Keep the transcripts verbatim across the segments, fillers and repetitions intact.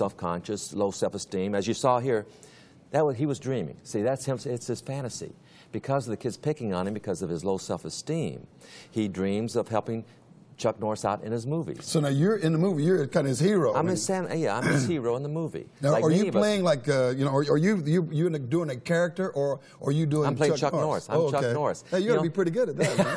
self-conscious, low self-esteem. As you saw here, that was, he was dreaming. See, that's him. It's his fantasy. Because of the kids picking on him because of his low self-esteem, he dreams of helping Chuck Norris out in his movies. So now you're in the movie. You're kind of his hero. I'm his Sam. Yeah, I'm his hero in the movie. Now, like are you playing us. like uh, you know? Are, are you you you doing a character, or are you doing? I'm playing Chuck, Chuck Norris. Norris. I'm oh, Chuck okay. Norris. Hey, you, you got to know? be pretty good at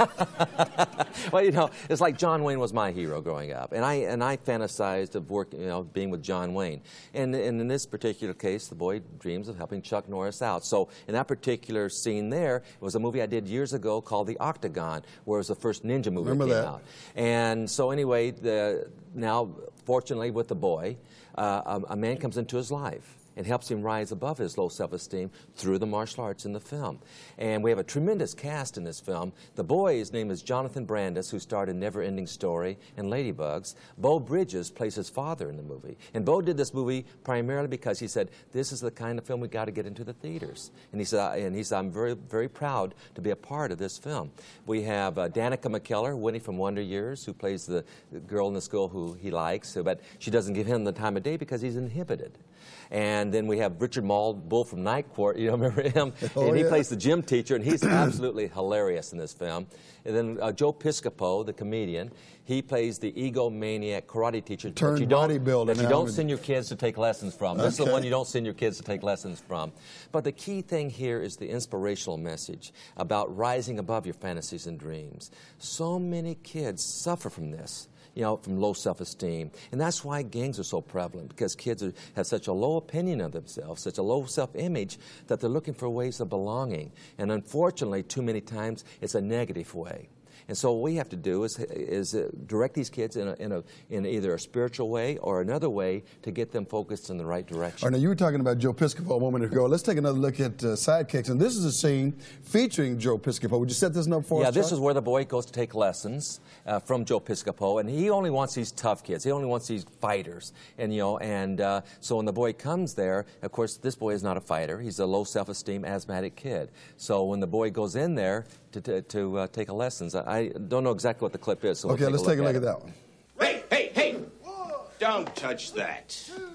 that, man. Well, you know, it's like John Wayne was my hero growing up, and I and I fantasized of working, you know, being with John Wayne. And, and in this particular case, the boy dreams of helping Chuck Norris out. So in that particular scene, there it was a movie I did years ago called The Octagon, where it was the first ninja movie Remember that came that. out. And so anyway, the now fortunately with the boy, uh, a, a man comes into his life and helps him rise above his low self-esteem through the martial arts in the film. And we have a tremendous cast in this film. The boy, his name is Jonathan Brandis, who starred in Never Ending Story and Ladybugs. Bo Bridges plays his father in the movie. And Bo did this movie primarily because he said, this is the kind of film we got to get into the theaters. And he said, and he said, I'm very, very proud to be a part of this film. We have uh, Danica McKellar, Winnie from Wonder Years, who plays the girl in the school who he likes, but she doesn't give him the time of day because he's inhibited. And then we have Richard Mall, Bull from Night Court, you know, remember him? Oh, and he yeah. plays the gym teacher, and he's absolutely hilarious in this film. And then uh, Joe Piscopo, the comedian, he plays the egomaniac karate teacher Turned that you don't, bodybuilder that you now. don't send your kids to take lessons from. This is the Okay. one you don't send your kids to take lessons from. But the key thing here is the inspirational message about rising above your fantasies and dreams. So many kids suffer from this, you know, from low self-esteem. And that's why gangs are so prevalent, because kids are, have such a low opinion of themselves, such a low self-image, that they're looking for ways of belonging. And unfortunately, too many times, it's a negative way. And so what we have to do is, is uh, direct these kids in, a, in, a, in either a spiritual way or another way to get them focused in the right direction. All right, now you were talking about Joe Piscopo a moment ago. Let's take another look at uh, Sidekicks. And this is a scene featuring Joe Piscopo. Would you set this up for Yeah, us, this Chuck? is where the boy goes to take lessons uh, from Joe Piscopo, and he only wants these tough kids. He only wants these fighters, and you know, and uh, so when the boy comes there, of course, this boy is not a fighter. He's a low self-esteem, asthmatic kid. So when the boy goes in there to to, to uh, take a lessons, I, I don't know exactly what the clip is. So Okay, we'll let's take a look at that one. Hey, hey, hey! Don't touch that.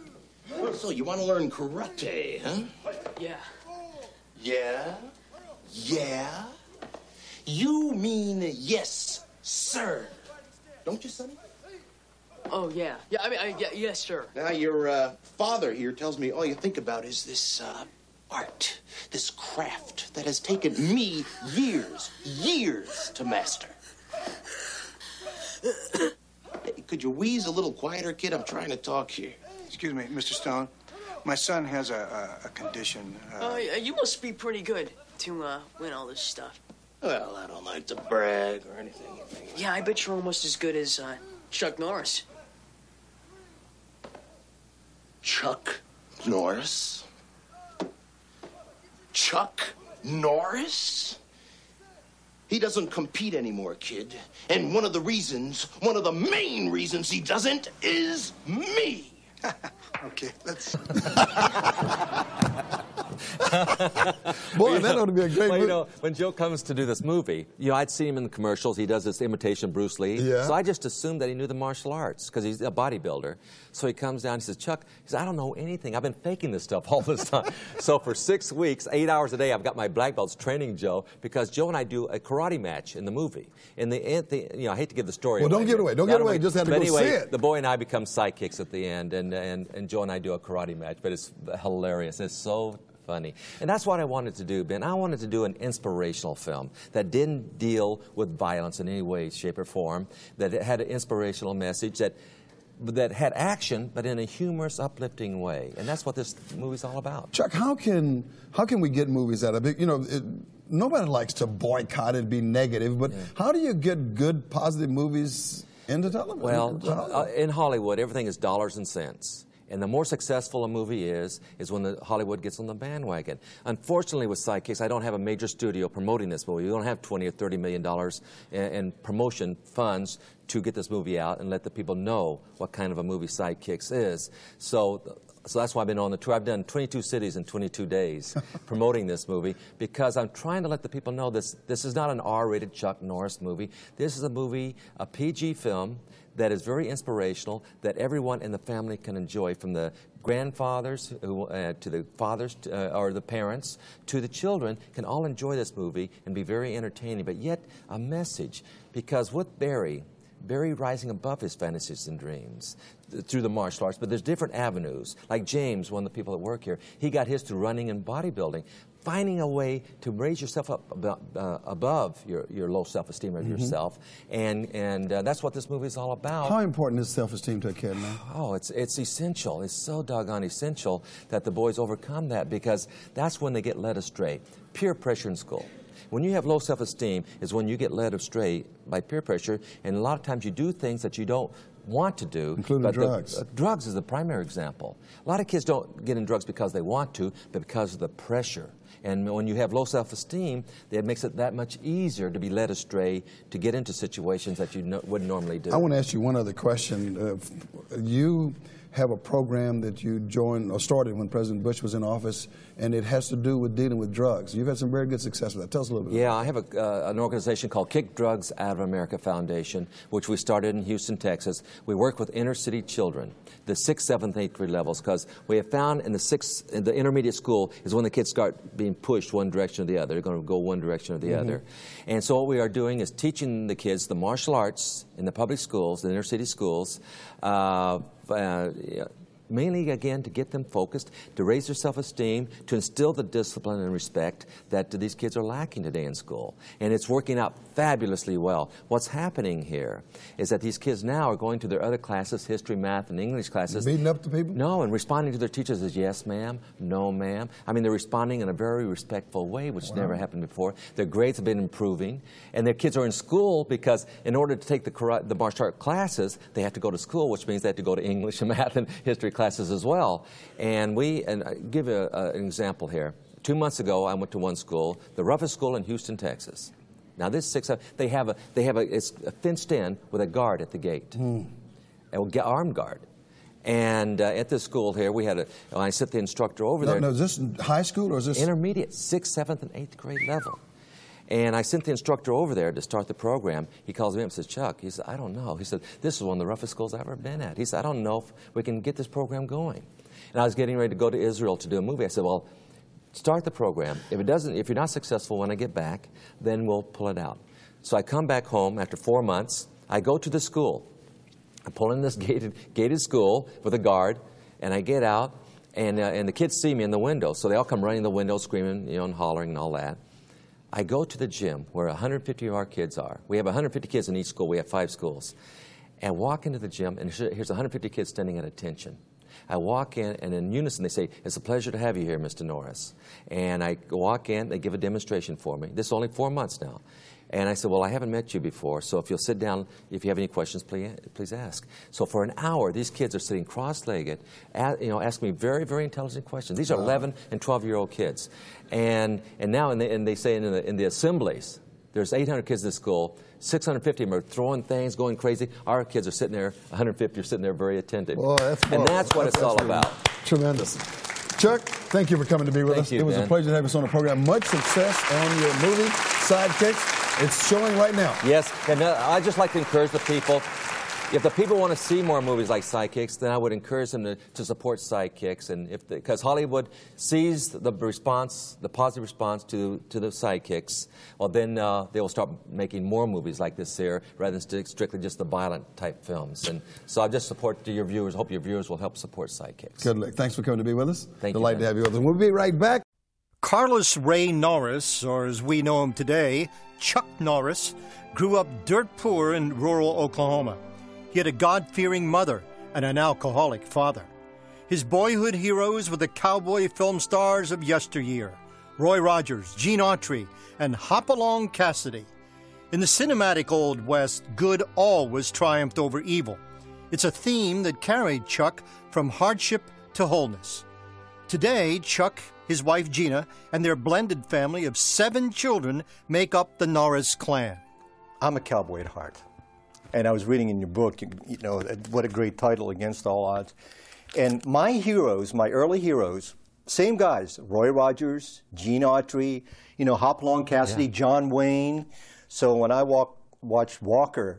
So you want to learn karate, huh? Yeah. Yeah? Yeah? You mean yes, sir. Don't you, sonny? Oh, yeah. Yeah, I mean, I, yeah, yes, sir. Now, your uh, father here tells me all you think about is this uh, art, this craft that has taken me years, years to master. Hey, could you wheeze a little quieter, kid? I'm trying to talk here. Excuse me, Mister Stone. My son has a, a, a condition. Oh, Uh, yeah, you must be pretty good to uh, win all this stuff. Well, I don't like to brag or anything. Yeah, I bet you're almost as good as uh, Chuck Norris. Chuck Norris? Chuck Norris? He doesn't compete anymore, kid. And one of the reasons, one of the main reasons he doesn't is me. okay, let's. Boy, that ought to be a great well, movie. you know, when Joe comes to do this movie, you know, I'd seen him in the commercials. He does this imitation Bruce Lee. Yeah. So I just assumed that he knew the martial arts because he's a bodybuilder. So he comes down and he says, Chuck, he says, I don't know anything. I've been faking this stuff all this time. So for six weeks, eight hours a day, I've got my black belts training Joe because Joe and I do a karate match in the movie. In the end, the, you know, I hate to give the story Well, away. don't give it away. Don't So give I it away. wanna- Just have to but go anyway, see it. the boy and I become sidekicks at the end, and, and, and Joe and I do a karate match. But it's hilarious. It's so funny. And that's what I wanted to do, Ben. I wanted to do an inspirational film that didn't deal with violence in any way, shape, or form, that it had an inspirational message, that that had action, but in a humorous, uplifting way. And that's what this movie's all about. Chuck, how can how can we get movies out of it? You know, it, nobody likes to boycott and be negative, but Yeah. how do you get good, positive movies into television? Well, into Hollywood? uh, in Hollywood, everything is dollars and cents. And the more successful a movie is, is when the Hollywood gets on the bandwagon. Unfortunately, with Sidekicks, I don't have a major studio promoting this movie. We don't have twenty or thirty million dollars in, in promotion funds to get this movie out and let the people know what kind of a movie Sidekicks is. So, so that's why I've been on the tour. I've done twenty-two cities in twenty-two days promoting this movie because I'm trying to let the people know this. This is not an R-rated Chuck Norris movie. This is a movie, a P G film, that is very inspirational, that everyone in the family can enjoy, from the grandfathers who, uh, to the fathers uh, or the parents to the children, can all enjoy this movie and be very entertaining, but yet a message. Because with Barry, Barry rising above his fantasies and dreams through the martial arts, but there's different avenues. Like James, one of the people that work here, he got his through running and bodybuilding. Finding a way to raise yourself up above, uh, above your, your low self-esteem of mm-hmm. yourself, and and uh, that's what this movie is all about. How important is self-esteem to a kid, man? Oh, it's it's essential. It's so doggone essential that the boys overcome that, because that's when they get led astray. Peer pressure in school. When you have low self-esteem is when you get led astray by peer pressure, and a lot of times you do things that you don't want to do. Including but drugs. The, uh, drugs is the primary example. A lot of kids don't get in drugs because they want to, but because of the pressure. And when you have low self-esteem, it makes it that much easier to be led astray, to get into situations that you no, wouldn't normally do. I want to ask you one other question. Uh, you have a program that you joined or started when President Bush was in office, and it has to do with dealing with drugs. You've had some very good success with that. Tell us a little bit Yeah, about I have a, uh, an organization called Kick Drugs Out of America Foundation, which we started in Houston, Texas. We work with inner city children, the sixth, seventh, eighth grade levels, because we have found in the sixth, in the intermediate school is when the kids start being pushed one direction or the other. They're going to go one direction or the mm-hmm. other. And so what we are doing is teaching the kids the martial arts in the public schools, the inner city schools, uh, uh, mainly, again, to get them focused, to raise their self-esteem, to instill the discipline and respect that these kids are lacking today in school. And it's working out fabulously well. What's happening here is that these kids now are going to their other classes, history, math, and English classes. Beating up the people? No, and responding to their teachers as yes, ma'am, no, ma'am. I mean, they're responding in a very respectful way, which wow. never happened before. Their grades have been improving, and their kids are in school because in order to take the, karate, the martial art classes, they have to go to school, which means they have to go to English and math and history classes as well. And we, and I give you a, a, an example here. Two months ago, I went to one school, the roughest school in Houston, Texas. Now this six, they have a, they have a, it's fenced in with a guard at the gate, mm. an armed guard. And uh, at this school here, we had a, I sent the instructor over no, there. No, is this high school or is this? Intermediate, sixth, seventh, and eighth grade level. And I sent the instructor over there to start the program. He calls me up and says, Chuck, he said, I don't know. He said, this is one of the roughest schools I've ever been at. He said, I don't know if we can get this program going. And I was getting ready to go to Israel to do a movie. I said, well, start the program. If it doesn't, if you're not successful when I get back, then we'll pull it out. So I come back home after four months. I go to the school. I pull in this gated, gated school with a guard, and I get out, and, uh, and the kids see me in the window. So they all come running in the window, screaming, you know, and hollering and all that. I go to the gym where one hundred fifty of our kids are. We have one hundred fifty kids in each school. We have five schools. And walk into the gym, and here's one hundred fifty kids standing at attention. I walk in, and in unison they say, it's a pleasure to have you here, Mister Norris. And I walk in, they give a demonstration for me. This is only four months now. And I said, well, I haven't met you before, so if you'll sit down, if you have any questions, please, please ask. So for an hour, these kids are sitting cross-legged, you know, asking me very, very intelligent questions. These are wow. eleven and twelve-year-old kids. And, and now, in the, and they say in the, in the assemblies, there's eight hundred kids in the school, six hundred fifty of them are throwing things, going crazy. Our kids are sitting there, one hundred fifty are sitting there very attentive. Well, that's and that's what that's it's all about. Tremendous. Chuck, thank you for coming to be with thank us. You, it was Ben. a pleasure to have us on the program. Much success on your movie, Sidekicks. It's showing right now. Yes, and uh, I'd just like to encourage the people, if the people want to see more movies like Sidekicks, then I would encourage them to, to support Sidekicks, and if because Hollywood sees the response, the positive response to, to the Sidekicks, well then uh, they will start making more movies like this here, rather than st strictly just the violent type films. And so I just support to your viewers, hope your viewers will help support Sidekicks. Good luck. Thanks for coming to be with us. Thank Delighted you. to have you with us. We'll be right back. Carlos Ray Norris, or as we know him today, Chuck Norris, grew up dirt poor in rural Oklahoma. He had a God-fearing mother and an alcoholic father. His boyhood heroes were the cowboy film stars of yesteryear, Roy Rogers, Gene Autry, and Hopalong Cassidy. In the cinematic Old West, good always triumphed over evil. It's a theme that carried Chuck from hardship to wholeness. Today, Chuck, his wife Gina, and their blended family of seven children make up the Norris clan. I'm a cowboy at heart. And I was reading in your book, you, you know, what a great title, Against All Odds. And my heroes, my early heroes, same guys, Roy Rogers, Gene Autry, you know, Hopalong Cassidy, yeah. John Wayne. So when I walk, watched Walker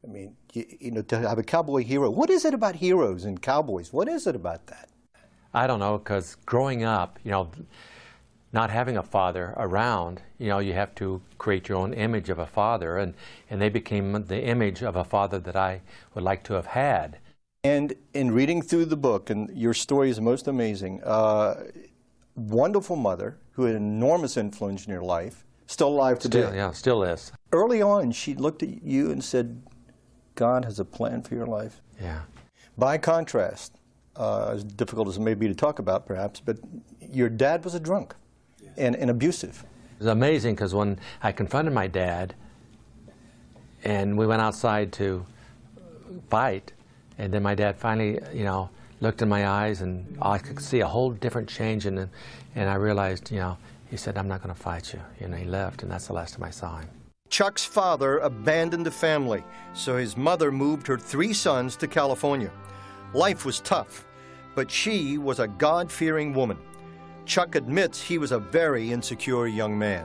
I mean, you, you know, to have a cowboy hero. What is it about heroes and cowboys? What is it about that? I don't know, because growing up, you know, not having a father around, you know, you have to create your own image of a father, and, and they became the image of a father that I would like to have had. And in reading through the book, and your story is most amazing, uh, wonderful mother who had enormous influence in your life, still alive today. Still, yeah, still is. Early on, she looked at you and said, God has a plan for your life. Yeah. By contrast, uh, as difficult as it may be to talk about perhaps, but your dad was a drunk and, and abusive. It was amazing because when I confronted my dad and we went outside to fight, and then my dad finally, you know, looked in my eyes and I could see a whole different change in him, and I realized, you know, he said, I'm not going to fight you. You know, he left, and that's the last time I saw him. Chuck's father abandoned the family, so his mother moved her three sons to California. Life was tough, but she was a God-fearing woman. Chuck admits he was a very insecure young man.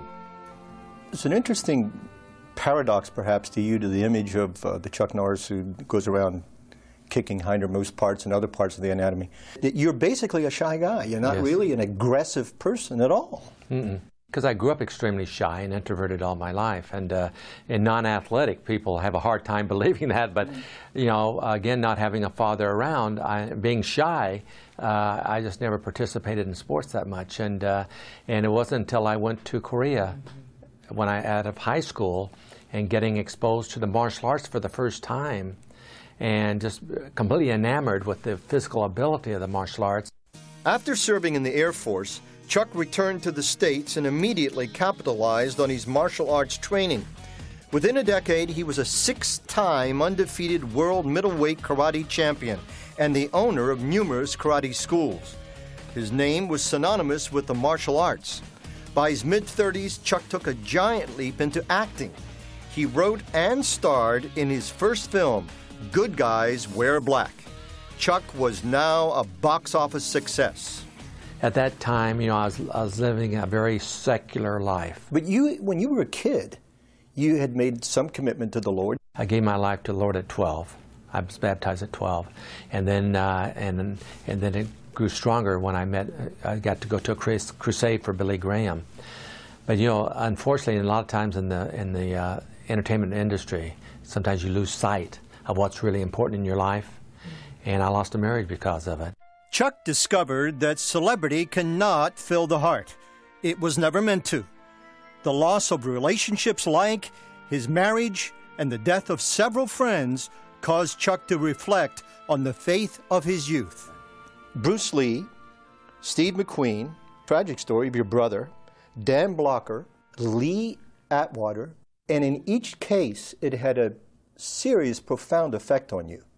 It's an interesting paradox, perhaps, to you, to the image of uh, the Chuck Norris who goes around kicking hindermost parts and other parts of the anatomy. You're basically a shy guy. You're not Yes. really an aggressive person at all. Mm-mm. Because I grew up extremely shy and introverted all my life, and uh, and non-athletic people have a hard time believing that. But you know, again, not having a father around, I, being shy, uh, I just never participated in sports that much. And uh, and it wasn't until I went to Korea, when I out of high school, and getting exposed to the martial arts for the first time, and just completely enamored with the physical ability of the martial arts. After serving in the Air Force, Chuck returned to the States and immediately capitalized on his martial arts training. Within a decade, he was a six-time undefeated world middleweight karate champion and the owner of numerous karate schools. His name was synonymous with the martial arts. By his mid-thirties, Chuck took a giant leap into acting. He wrote and starred in his first film, Good Guys Wear Black. Chuck was now a box office success. At that time, you know, I was, I was living a very secular life. But you, when you were a kid, you had made some commitment to the Lord. I gave my life to the Lord at twelve. I was baptized at twelve, and then uh, and then and then it grew stronger when I met. I got to go to a crusade for Billy Graham. But you know, unfortunately, a lot of times in the in the uh, entertainment industry, sometimes you lose sight of what's really important in your life, and I lost a marriage because of it. Chuck discovered that celebrity cannot fill the heart. It was never meant to. The loss of relationships like his marriage and the death of several friends caused Chuck to reflect on the faith of his youth. Bruce Lee, Steve McQueen, tragic story of your brother, Dan Blocker, Lee Atwater, and in each case it had a serious, profound effect on you.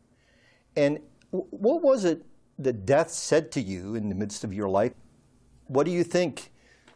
And what was it that death said to you in the midst of your life? What do you think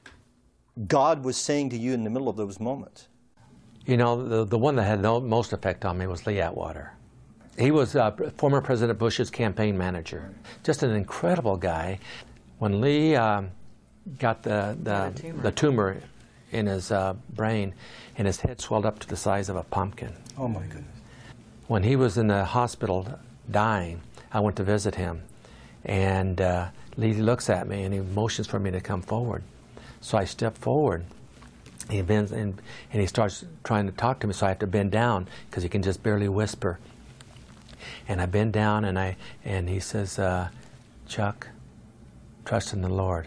God was saying to you in the middle of those moments? You know, the, the one that had the most effect on me was Lee Atwater. He was uh, former President Bush's campaign manager. Just an incredible guy. When Lee um, got the, the, the, tumor. the tumor in his uh, brain, and his head swelled up to the size of a pumpkin. Oh, my goodness. When he was in the hospital dying, I went to visit him. And uh, Lee looks at me and he motions for me to come forward. So I step forward. He bends and, and he starts trying to talk to me, so I have to bend down because he can just barely whisper. And I bend down and I and he says, uh, Chuck, trust in the Lord.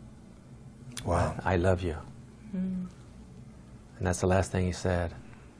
Wow. I, I love you. Mm. And that's the last thing he said.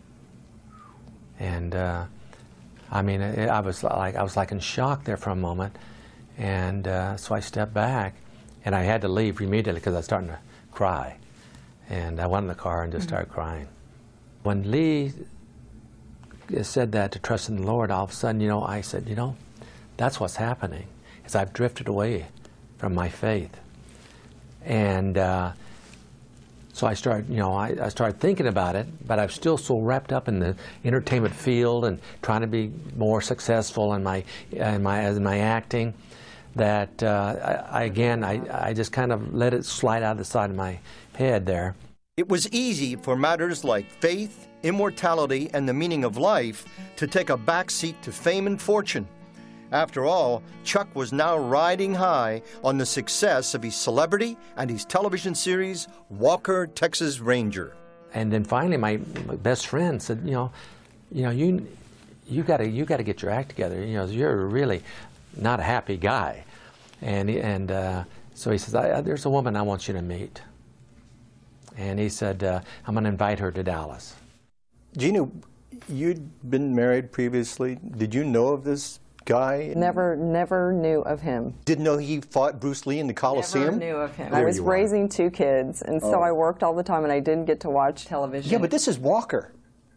And uh, I mean, it, I was like I was like in shock there for a moment. And uh, so I stepped back, and I had to leave immediately because I was starting to cry. And I went in the car and just mm-hmm. started crying. When Lee said that, to trust in the Lord, all of a sudden, you know, I said, you know, that's what's happening, is I've drifted away from my faith. And uh, so I started, you know, I, I started thinking about it, but I'm still so wrapped up in the entertainment field and trying to be more successful in my, in my, in my acting, that uh, I, I, again, I, I just kind of let it slide out of the side of my head there. It was easy for matters like faith, immortality, and the meaning of life to take a backseat to fame and fortune. After all, Chuck was now riding high on the success of his celebrity and his television series, Walker, Texas Ranger. And then finally, my, my best friend said, you know, you know, you you got to you got to get your act together. You know, you're really not a happy guy. And he, and uh, so he says, I, there's a woman I want you to meet. And he said, uh, I'm going to invite her to Dallas. Gina, you'd been married previously. Did you know of this guy? Never, never knew of him. Didn't know he fought Bruce Lee in the Coliseum? Never knew of him. There I was you are. raising two kids, and so Oh. I worked all the time, and I didn't get to watch television. Yeah, but this is Walker.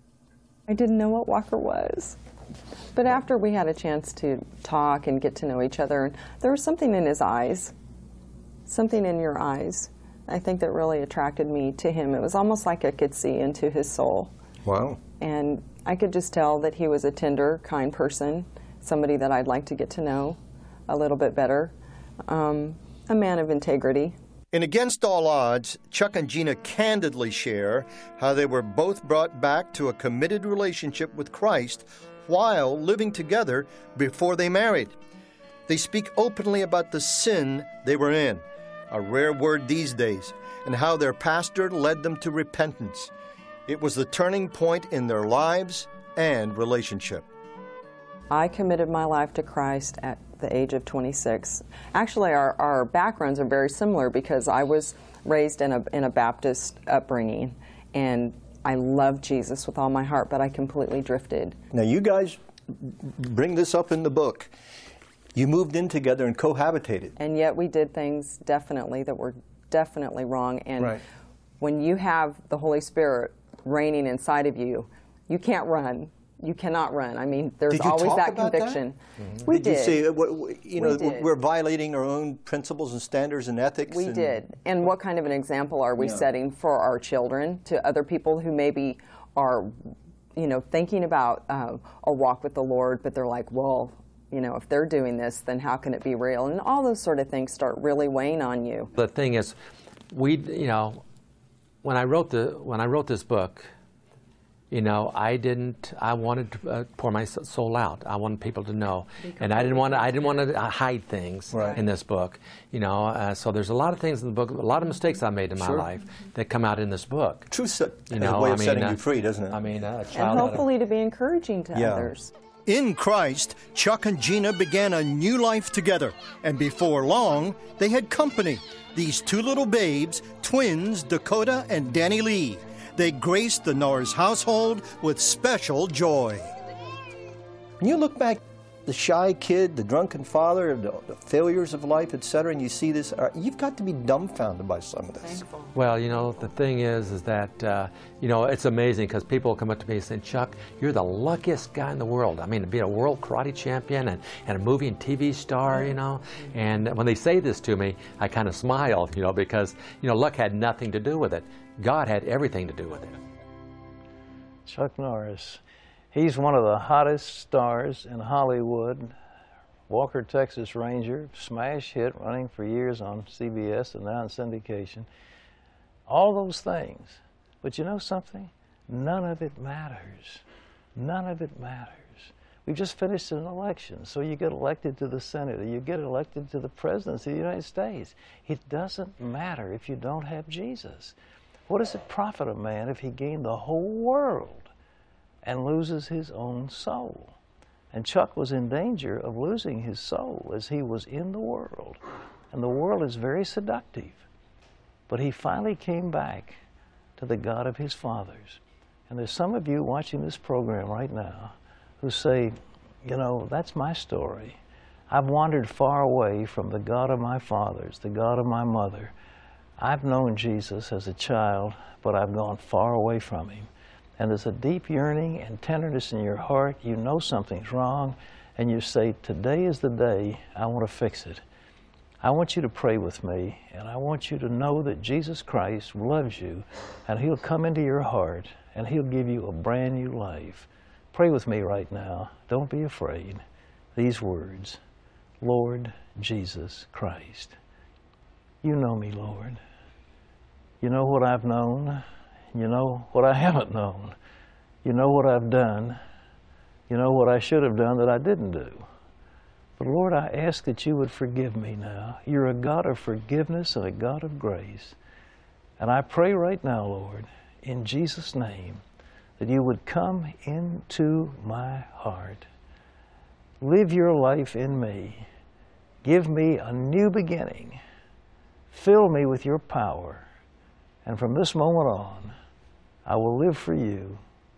I didn't know what Walker was. But after we had a chance to talk and get to know each other, and there was something in his eyes, something in your eyes, I think that really attracted me to him. It was almost like I could see into his soul. Wow. And I could just tell that he was a tender, kind person, somebody that I'd like to get to know a little bit better, um, a man of integrity. In Against All Odds, Chuck and Gina candidly share how they were both brought back to a committed relationship with Christ while living together before they married. They speak openly about the sin they were in, a rare word these days, and how their pastor led them to repentance. It was the turning point in their lives and relationship. I committed my life to Christ at the age of twenty-six. Actually, our, our backgrounds are very similar because I was raised in a, in a Baptist upbringing, and I loved Jesus with all my heart, but I completely drifted. Now, you guys bring this up in the book. You moved in together and cohabitated. And yet we did things definitely that were definitely wrong. And Right. when you have the Holy Spirit reigning inside of you, you can't run. You cannot run. I mean, there's Did you always talk that about conviction. that? We did, did. you say, uh, what- what- you We know, did. we're violating our own principles and standards and ethics? We and- did. And what kind of an example are we Yeah. setting for our children to other people who maybe are, you know, thinking about uh, a walk with the Lord, but they're like, well, you know, if they're doing this, then how can it be real? And all those sort of things start really weighing on you. The thing is, we, you know, when I wrote the when I wrote this book, you know, I didn't. I wanted to uh, pour my soul out. I wanted people to know, and I didn't want to. I didn't want to hide things Right. in this book. You know, uh, so there's a lot of things in the book, a lot of mistakes I made in my Sure. life that come out in this book. Truth set, You has know, a way I of mean, setting uh, you free, doesn't it? I mean, uh, a And child had a- hopefully to be encouraging to Yeah. others. In Christ, Chuck and Gina began a new life together, and before long, they had company. These two little babes, twins Dakota and Danny Lee. They graced the Norris household with special joy. When you look back, the shy kid, the drunken father, the, the failures of life, et cetera, and you see this, uh, you've got to be dumbfounded by some of this. Well, you know, the thing is, is that, uh, you know, it's amazing because people come up to me and say, Chuck, you're the luckiest guy in the world. I mean, to be a world karate champion and, and a movie and T V star, you know. And when they say this to me, I kind of smile, you know, because, you know, luck had nothing to do with it. God had everything to do with it. Chuck Norris. He's one of the hottest stars in Hollywood. Walker, Texas Ranger, smash hit, running for years on C B S and now in syndication. All those things. But you know something? None of it matters. None of it matters. We've just finished an election, so you get elected to the Senate or you get elected to the presidency of the United States. It doesn't matter if you don't have Jesus. What does it profit a man if he gained the whole world and loses his own soul? And Chuck was in danger of losing his soul as he was in the world. And the world is very seductive. But he finally came back to the God of his fathers. And there's some of you watching this program right now who say, you know, that's my story. I've wandered far away from the God of my fathers, the God of my mother. I've known Jesus as a child, but I've gone far away from him. And there's a deep yearning and tenderness in your heart. You know something's wrong, and you say, today is the day I want to fix it. I want you to pray with me, and I want you to know that Jesus Christ loves you, and he'll come into your heart, and he'll give you a brand new life. Pray with me right now. Don't be afraid. These words, Lord Jesus Christ. You know me, Lord. You know what I've known. You know what I haven't known. You know what I've done. You know what I should have done that I didn't do. But Lord, I ask that you would forgive me now. You're a God of forgiveness and a God of grace. And I pray right now, Lord, in Jesus' name, that you would come into my heart. Live your life in me. Give me a new beginning. Fill me with your power. And from this moment on, I will live for you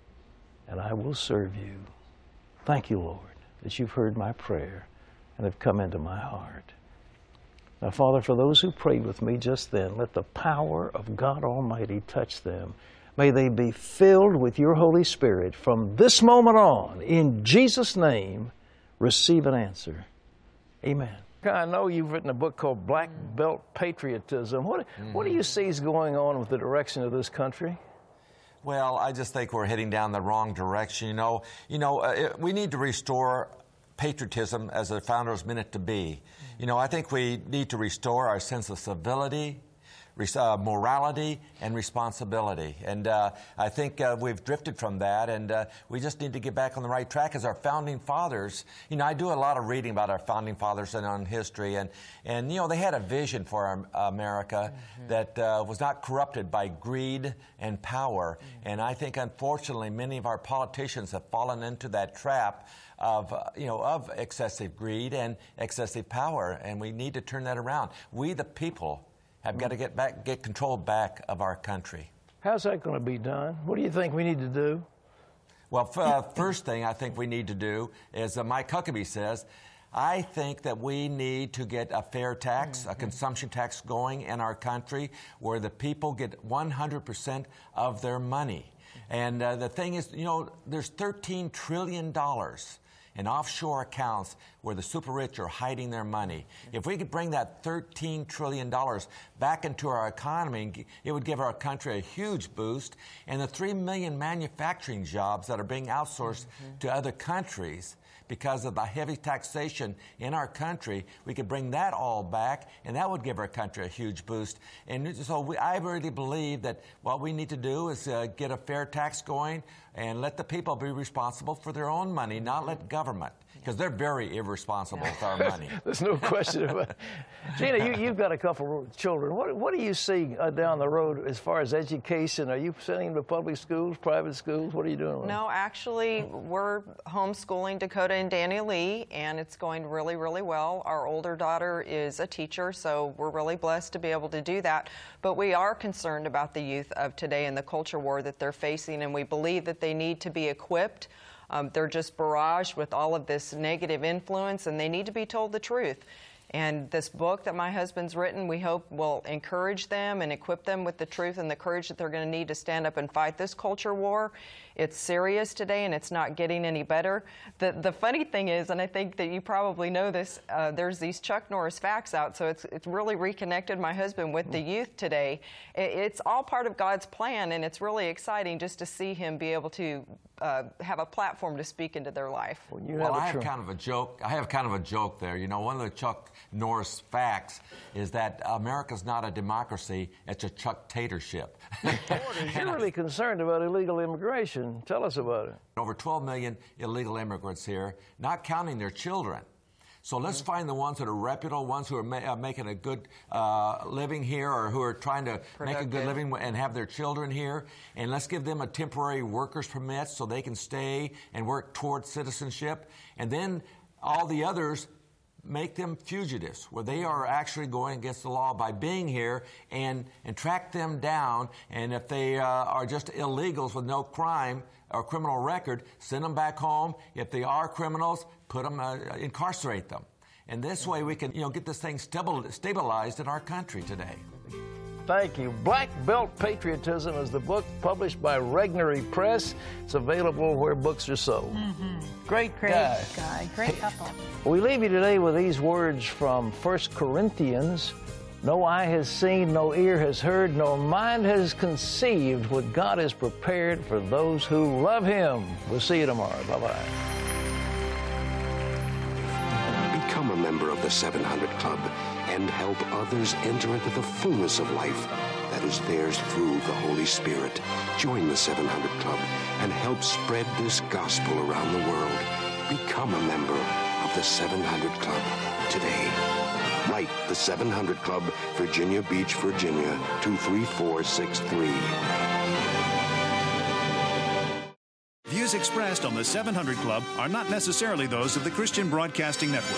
and I will serve you. Thank you, Lord, that you've heard my prayer and have come into my heart. Now, Father, for those who prayed with me just then, let the power of God Almighty touch them. May they be filled with your Holy Spirit from this moment on. In Jesus' name, receive an answer. Amen. I know you've written a book called Black Belt Patriotism. What, mm-hmm. what do you see is going on with the direction of this country? Well, I just think we're heading down the wrong direction. You know, you know, uh, we need to restore patriotism as the founders meant it to be. You know, I think we need to restore our sense of civility, uh, morality, and responsibility. And uh, I think uh, we've drifted from that, and uh, we just need to get back on the right track as our founding fathers. You know, I do a lot of reading about our founding fathers and on history, and, and you know, they had a vision for our, America mm-hmm. that uh, was not corrupted by greed and power. Mm-hmm. And I think, unfortunately, many of our politicians have fallen into that trap of, uh, you know, of excessive greed and excessive power, and we need to turn that around. We, the people, have got to get back, get control back of our country. How's that going to be done? What do you think we need to do? Well, f- uh, first thing I think we need to do is, uh, Mike Huckabee says, I think that we need to get a fair tax, mm-hmm. a consumption tax going in our country where the people get one hundred percent of their money. And uh, the thing is, you know, there's thirteen trillion dollars in offshore accounts where the super rich are hiding their money. If we could bring that thirteen trillion dollars back into our economy, it would give our country a huge boost. And the three million manufacturing jobs that are being outsourced mm-hmm. to other countries because of the heavy taxation in our country, we could bring that all back, and that would give our country a huge boost. And so we, I really believe that what we need to do is uh, get a fair tax going and let the people be responsible for their own money, not let government, because they're very irresponsible with our money. There's no question about it. Gina, you, you've got a couple of children. What, what do you see uh, down the road as far as education? Are you sending them to public schools, private schools? What are you doing with No, them? actually, we're homeschooling Dakota and Daniel Lee, and it's going really, really well. Our older daughter is a teacher, so we're really blessed to be able to do that. But we are concerned about the youth of today and the culture war that they're facing, and we believe that they need to be equipped. Um, they're just barraged with all of this negative influence, and they need to be told the truth. And this book that my husband's written, we hope will encourage them and equip them with the truth and the courage that they're going to need to stand up and fight this culture war. It's serious today, and it's not getting any better. The the funny thing is, and I think that you probably know this, uh, there's these Chuck Norris facts out, so it's it's really reconnected my husband with the youth today. It, it's all part of God's plan, and it's really exciting just to see him be able to uh, have a platform to speak into their life. Well, you well have I have kind of a joke. I have kind of a joke there. You know, one of the Chuck Norris facts is that America's not a democracy; it's a Chuck-tatorship. You're really concerned about illegal immigration. Tell us about it. Over twelve million illegal immigrants here, not counting their children. So let's mm-hmm. find the ones that are reputable, ones who are ma- uh, making a good uh, living here, or who are trying to Productive. make a good living and have their children here. And let's give them a temporary workers permit so they can stay and work towards citizenship. And then all the others, make them fugitives, where they are actually going against the law by being here, and, and track them down. And if they uh, are just illegals with no crime or criminal record, send them back home. If they are criminals, put them, uh, incarcerate them. And this way we can, you know, get this thing stabil- stabilized in our country today. Thank you. Black Belt Patriotism is the book published by Regnery Press. It's available where books are sold. Mm-hmm. Great, Great guy. guy. Great couple. We leave you today with these words from First Corinthians. No eye has seen, no ear has heard, no mind has conceived what God has prepared for those who love Him. We'll see you tomorrow. Bye-bye. Become a member of the seven hundred Club and help others enter into the fullness of life that is theirs through the Holy Spirit. Join the seven hundred Club and help spread this gospel around the world. Become a member of the seven hundred Club today. Write the seven hundred Club, Virginia Beach, Virginia, two three four six three. Views expressed on the seven hundred Club are not necessarily those of the Christian Broadcasting Network.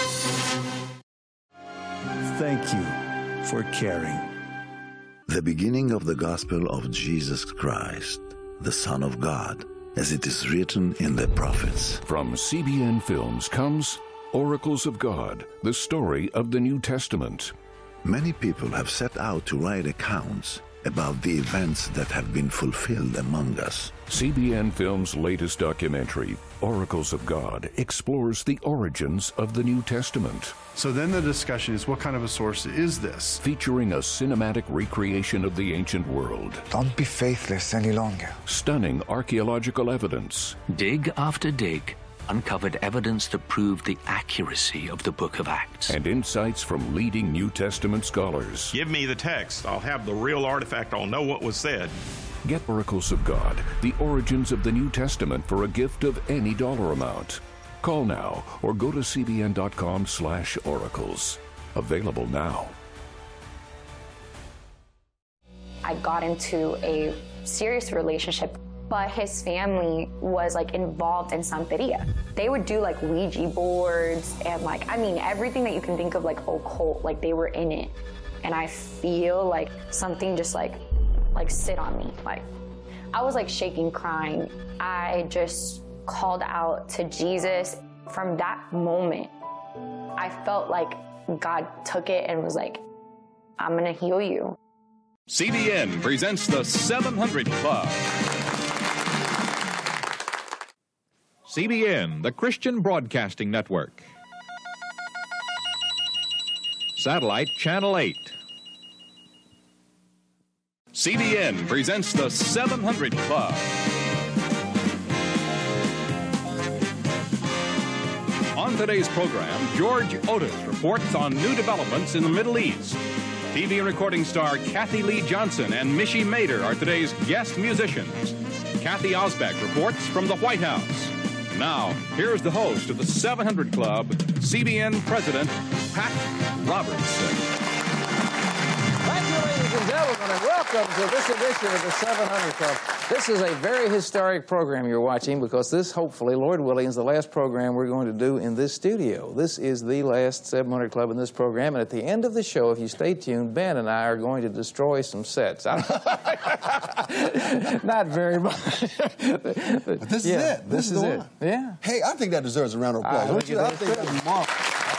Thank you for caring. The beginning of the gospel of Jesus Christ, the Son of God, as it is written in the prophets. From C B N Films comes Oracles of God, the story of the New Testament. Many people have set out to write accounts about the events that have been fulfilled among us. C B N Films' latest documentary, Oracles of God, explores the origins of the New Testament. So then the discussion is, what kind of a source is this? Featuring a cinematic recreation of the ancient world. Don't be faithless any longer. Stunning archaeological evidence. Dig after dig uncovered evidence that proved the accuracy of the Book of Acts. And insights from leading New Testament scholars. Give me the text. I'll have the real artifact. I'll know what was said. Get Oracles of God, the origins of the New Testament for a gift of any dollar amount. Call now or go to cbn.com slash oracles. Available now. I got into a serious relationship, but his family was like involved in Santeria. They would do like Ouija boards and like, I mean, everything that you can think of like occult, like they were in it. And I feel like something just like, like sit on me. Like I was like shaking, crying. I just called out to Jesus. From that moment, I felt like God took it and was like, I'm gonna heal you. C B N presents the seven hundred Club. C B N, the Christian Broadcasting Network. Satellite Channel eight. C B N presents the seven hundred Club. On today's program, George Otis reports on new developments in the Middle East. T V and recording star Kathy Lee Johnson and Mishi Mader are today's guest musicians. Kathy Osbeck reports from the White House. Now, here's the host of the seven hundred Club, C B N President Pat Robertson. Thank you, ladies and gentlemen, and welcome to this edition of the seven hundred Club. This is a very historic program you're watching because this, hopefully, Lord willing, is the last program we're going to do in this studio. This is the last seven hundred Club in this program, and at the end of the show, if you stay tuned, Ben and I are going to destroy some sets. Not very much. But this yeah, is it. This, this is, is the it. one. Yeah. Hey, I think that deserves a round of applause. I Don't think you? it I is think too. that's marvelous.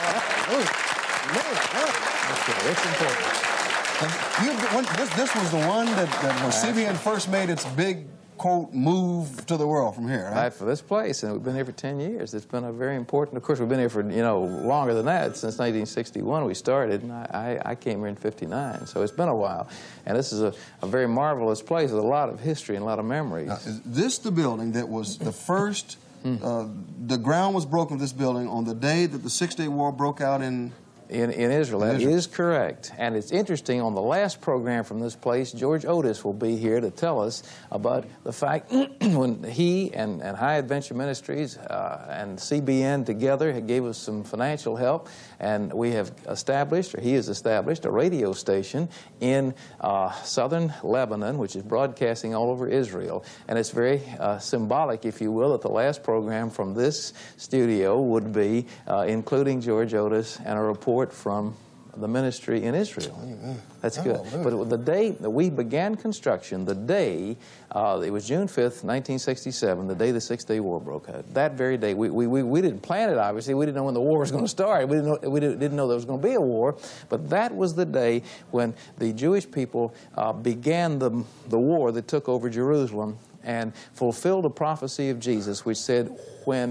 Okay, it's important. You, when, this, this was the one that, that when C B N first made its big, quote, move to the world from here, right? Right, for this place, and we've been here for ten years. It's been a very important, of course, we've been here for, you know, longer than that. Since nineteen sixty-one we started, and I, I, I came here in fifty-nine, so it's been a while. And this is a, a very marvelous place with a lot of history and a lot of memories. Now, is this the building that was the first, uh, the ground was broken of this building on the day that the Six-Day War broke out in... In, in Israel, that in Israel. is correct. And it's interesting, on the last program from this place, George Otis will be here to tell us about the fact when he and, and High Adventure Ministries uh, and C B N together had gave us some financial help, and we have established, or he has established, a radio station in uh, southern Lebanon, which is broadcasting all over Israel. And it's very uh, symbolic, if you will, that the last program from this studio would be uh, including George Otis and a report from the ministry in Israel. That's good. Hallelujah. But the day that we began construction, the day, uh, it was June fifth, nineteen sixty-seven, the day the Six-Day War broke out. That very day, we, we, we, we didn't plan it, obviously. We didn't know when the war was going to start. We didn't know, we didn't, didn't know there was going to be a war. But that was the day when the Jewish people uh, began the, the war that took over Jerusalem and fulfilled a prophecy of Jesus, which said, when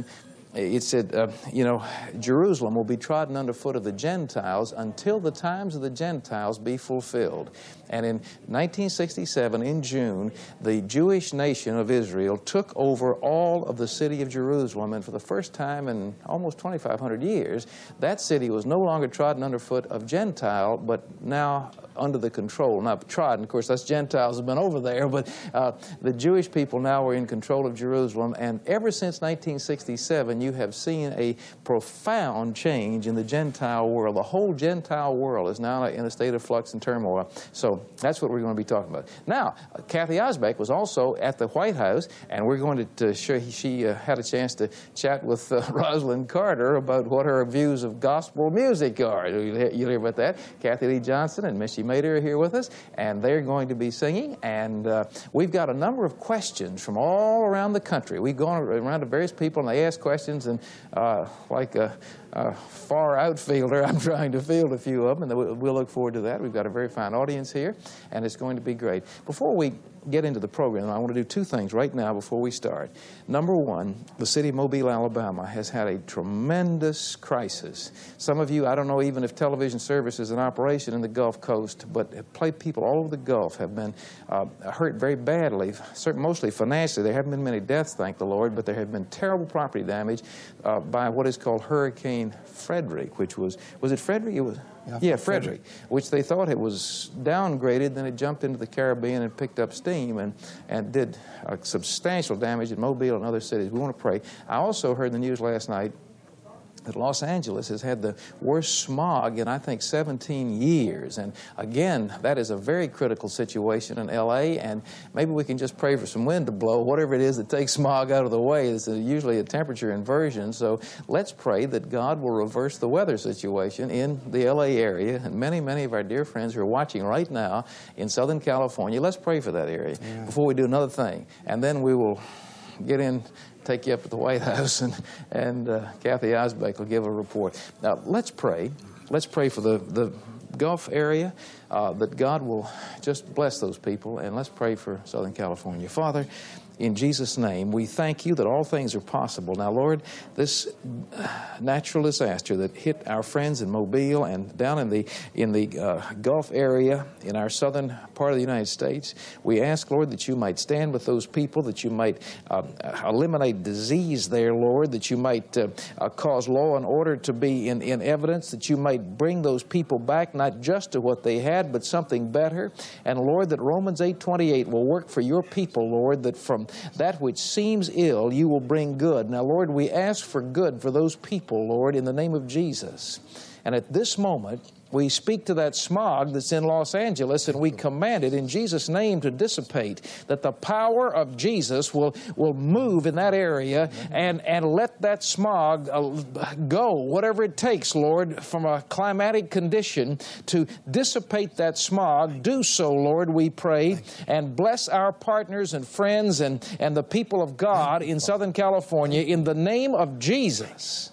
it said, uh, you know, Jerusalem will be trodden underfoot of the Gentiles until the times of the Gentiles be fulfilled. And in nineteen sixty-seven, in June, the Jewish nation of Israel took over all of the city of Jerusalem, and for the first time in almost twenty-five hundred years, that city was no longer trodden underfoot of Gentile, but now under the control, not trodden, of course, that's Gentiles have been over there, but uh, the Jewish people now were in control of Jerusalem, and ever since nineteen sixty-seven, you have seen a profound change in the Gentile world. The whole Gentile world is now in a state of flux and turmoil. So that's what we're going to be talking about. Now, uh, Kathy Osbeck was also at the White House, and we're going to, to show she uh, had a chance to chat with uh, Rosalind Carter about what her views of gospel music are. You'll hear, you'll hear about that. Kathy Lee Johnson and Missy Mader are here with us, and they're going to be singing. And uh, we've got a number of questions from all around the country. We've gone around to various people, and they ask questions, and uh, like a, a far outfielder, I'm trying to field a few of them, and we'll look forward to that. We've got a very fine audience here, and it's going to be great. Before we get into the program, I want to do two things right now before we start. Number one, the city of Mobile, Alabama has had a tremendous crisis. Some of you, I don't know even if television service is in operation in the Gulf Coast, but people all over the Gulf have been uh, hurt very badly, mostly financially. There haven't been many deaths, thank the Lord, but there have been terrible property damage uh, by what is called Hurricane Frederick, which was, was it Frederick? It was. Yeah, yeah Frederick, which they thought it was downgraded, then it jumped into the Caribbean and picked up steam and, and did uh, substantial damage in Mobile and other cities. We want to pray. I also heard in the news last night that Los Angeles has had the worst smog in, I think, seventeen years. And again, that is a very critical situation in L A, and maybe we can just pray for some wind to blow, whatever it is that takes smog out of the way. It's usually a temperature inversion. So let's pray that God will reverse the weather situation in the L A area, and many, many of our dear friends who are watching right now in Southern California. Let's pray for that area yeah. before we do another thing. And then we will get in, take you up at the White House, and, and uh, Kathy Osbeck will give a report. Now, let's pray. Let's pray for the, the Gulf area, uh, that God will just bless those people, and let's pray for Southern California. Father, in Jesus' name, we thank you that all things are possible. Now, Lord, this natural disaster that hit our friends in Mobile and down in the in the uh, Gulf area in our southern part of the United States, we ask, Lord, that you might stand with those people, that you might uh, eliminate disease there, Lord, that you might uh, uh, cause law and order to be in, in evidence, that you might bring those people back not just to what they had, but something better. And, Lord, that Romans eight twenty-eight will work for your people, Lord, that from that which seems ill, you will bring good. Now, Lord, we ask for good for those people, Lord, in the name of Jesus. And at this moment, we speak to that smog that's in Los Angeles, and we command it in Jesus' name to dissipate, that the power of Jesus will, will move in that area and, and let that smog uh, go, whatever it takes, Lord, from a climatic condition to dissipate that smog. Do so, Lord, we pray, and bless our partners and friends and, and the people of God in Southern California in the name of Jesus.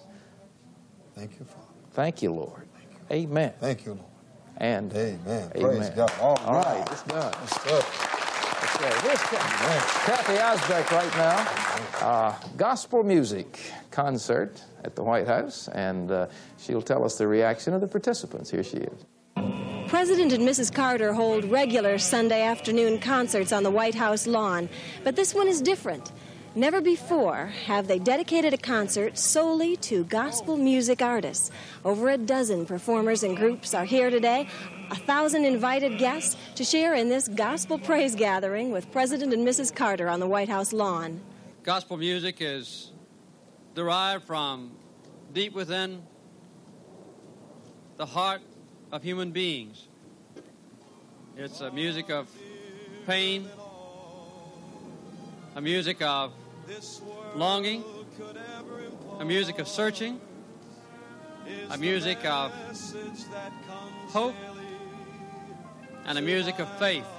Thank you, Father. Thank you, Lord. Amen. Thank you, Lord. And amen. Amen. Praise God. All, All right, it's done. Okay, here's Kathy Osbeck right now. Uh, gospel music concert at the White House, and uh, she'll tell us the reaction of the participants. Here she is. President and Missus Carter hold regular Sunday afternoon concerts on the White House lawn, but this one is different. Never before have they dedicated a concert solely to gospel music artists. Over a dozen performers and groups are here today, a thousand invited guests to share in this gospel praise gathering with President and Missus Carter on the White House lawn. Gospel music is derived from deep within the heart of human beings. It's a music of pain, a music of longing, a music of searching, a music of hope, and a music of faith.